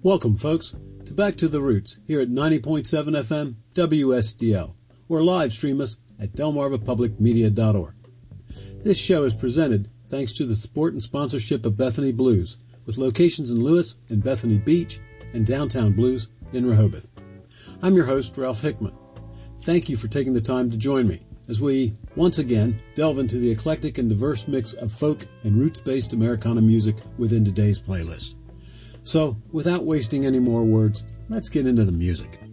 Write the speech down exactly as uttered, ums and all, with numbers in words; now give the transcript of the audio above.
Welcome, folks, to Back to the Roots here at ninety point seven F M W S D L, or live stream us at delmarva public media dot org. This show is presented thanks to the support and sponsorship of Bethany Blues, with locations in Lewis and Bethany Beach and Downtown Blues in Rehoboth. I'm your host, Ralph Hickman. Thank you for taking the time to join me as we, once again, delve into the eclectic and diverse mix of folk and roots-based Americana music within today's playlist. So, without wasting any more words, let's get into the music.